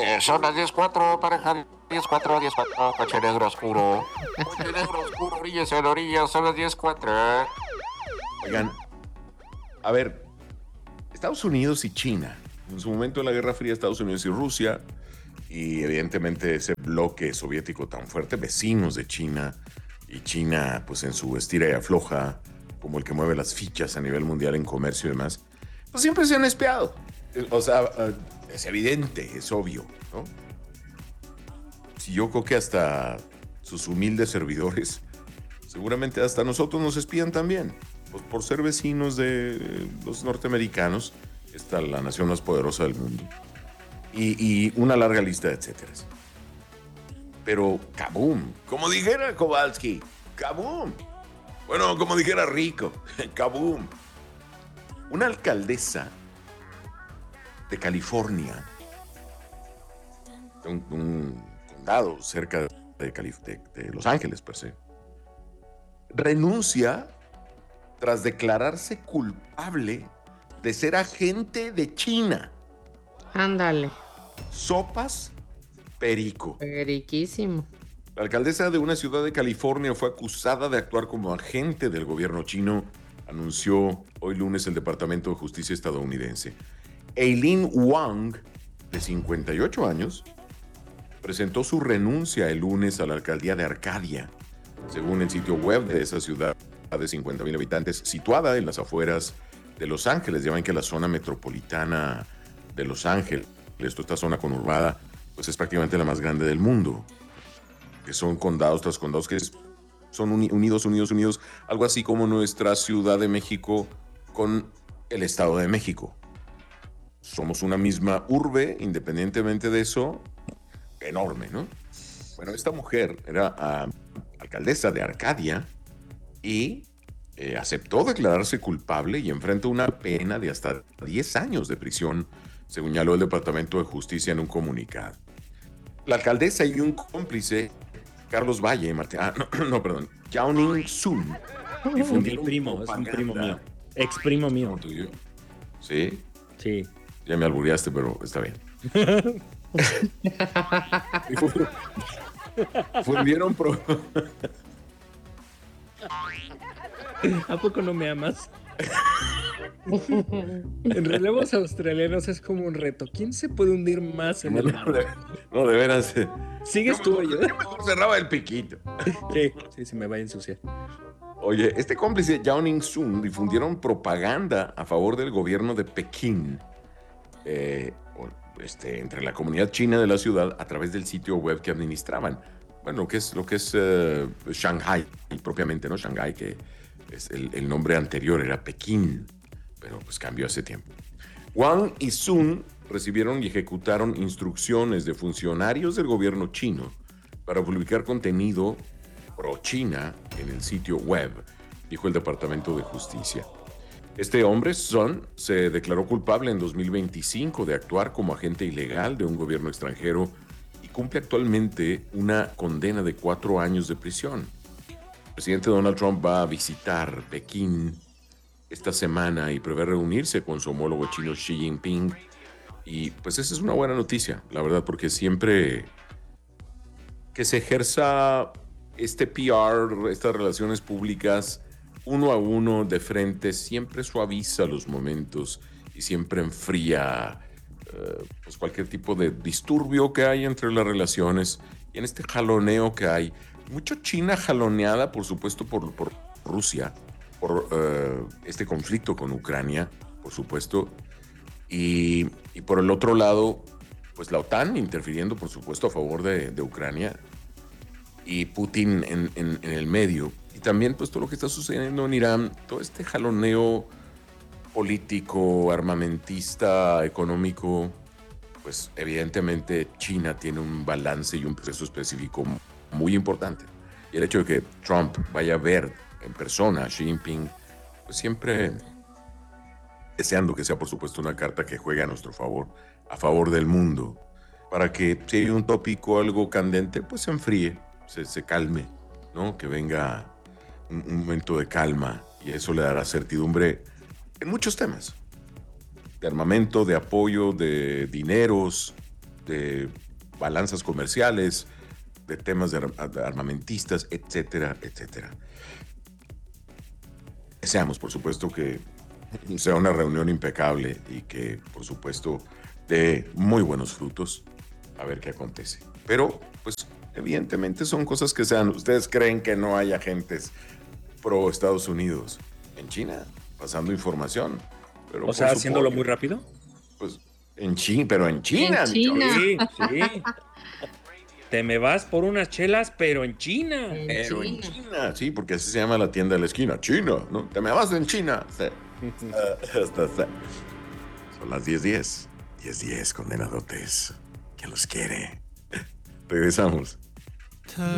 Son las 10:04, pareja. 10:04, 10:04, coche negro oscuro. Coche negro oscuro, orillas en orillas, son las 10:04. Oigan, a ver, Estados Unidos y China. En su momento de la Guerra Fría, Estados Unidos y Rusia, y evidentemente ese bloque soviético tan fuerte, vecinos de China, y China, pues en su estira y afloja, como el que mueve las fichas a nivel mundial en comercio y demás, pues siempre se han espiado. O sea, es evidente, es obvio, ¿no? Si yo creo que hasta sus humildes servidores, seguramente hasta nosotros nos espían también. Pues por ser vecinos de los norteamericanos, esta la nación más poderosa del mundo. Y una larga lista de etcéteras. Pero kaboom, como dijera Kowalski, kaboom. Bueno, como dijera Rico, kaboom. Una alcaldesa de California, un condado cerca de Los Ángeles, per se, renuncia tras declararse culpable de ser agente de China. Ándale. Sopas perico. Periquísimo. La alcaldesa de una ciudad de California fue acusada de actuar como agente del gobierno chino, anunció hoy lunes el Departamento de Justicia estadounidense. Aileen Wang, de 58 años, presentó su renuncia el lunes a la alcaldía de Arcadia, según el sitio web de esa ciudad de 50,000 habitantes, situada en las afueras de Los Ángeles. Ya ven que la zona metropolitana de Los Ángeles, esta zona conurbada, pues es prácticamente la más grande del mundo, que son condados tras condados que son unidos, algo así como nuestra Ciudad de México con el Estado de México. Somos una misma urbe, independientemente de eso, enorme, ¿no? Bueno, esta mujer era alcaldesa de Arcadia y aceptó declararse culpable y enfrenta una pena de hasta 10 años de prisión, según señaló el Departamento de Justicia en un comunicado. La alcaldesa y un cómplice, Carlos Valle, Yao-Ning Sun, Mi primo, es un primo mío. Ex primo mío. ¿Tuyo? ¿Sí? Sí. Ya me albureaste, pero está bien. Fundieron ¿A poco no me amas? En relevos australianos es como un reto. ¿Quién se puede hundir más en el mar? No, de veras. ¿Sigues tú o yo? Yo mejor cerraba el piquito. Sí, me va a ensuciar. Oye, este cómplice, Yao-Ning Sun, difundieron propaganda a favor del gobierno de Pekín entre la comunidad china de la ciudad a través del sitio web que administraban. Bueno, lo que es Shanghái, propiamente, ¿no? Shanghái, que es el nombre anterior era Pekín, pero pues cambió hace tiempo. Wang y Sun recibieron y ejecutaron instrucciones de funcionarios del gobierno chino para publicar contenido pro-China en el sitio web, dijo el Departamento de Justicia. Este hombre, Sun, se declaró culpable en 2025 de actuar como agente ilegal de un gobierno extranjero y cumple actualmente una condena de 4 años de prisión. El presidente Donald Trump va a visitar Pekín esta semana y prevé reunirse con su homólogo chino Xi Jinping. Y pues esa es una buena noticia, la verdad, porque siempre que se ejerza este PR, estas relaciones públicas, uno a uno de frente, siempre suaviza los momentos y siempre enfría pues cualquier tipo de disturbio que hay entre las relaciones y en este jaloneo que hay. Mucho China jaloneada, por supuesto, por Rusia, por este conflicto con Ucrania, por supuesto, y por el otro lado, pues la OTAN interfiriendo, por supuesto, a favor de Ucrania y Putin en el medio. Y también pues todo lo que está sucediendo en Irán, todo este jaloneo político, armamentista, económico, pues evidentemente China tiene un balance y un proceso específico muy importante. Y el hecho de que Trump vaya a ver en persona a Xi Jinping, pues siempre deseando que sea por supuesto una carta que juegue a favor del mundo, para que si hay un tópico algo candente, pues se enfríe, se calme, ¿no? Que venga un momento de calma y eso le dará certidumbre en muchos temas, de armamento, de apoyo, de dineros, de balanzas comerciales, de temas de armamentistas, etcétera, etcétera. Deseamos, por supuesto, que sea una reunión impecable y que, por supuesto, dé muy buenos frutos. A ver qué acontece. Pero, pues, evidentemente son cosas que sean. ¿Ustedes creen que no hay agentes pro Estados Unidos en China pasando información? Pero, O sea, haciéndolo muy rápido. Pues, pero en China. En China. Sí, sí. Te me vas por unas chelas, pero en China. Pero en China, sí, porque así se llama la tienda de la esquina, China, ¿no? Te me vas en China. Sí. Son las 10:10. 10:10, condenadotes. ¿Quién los quiere? Regresamos.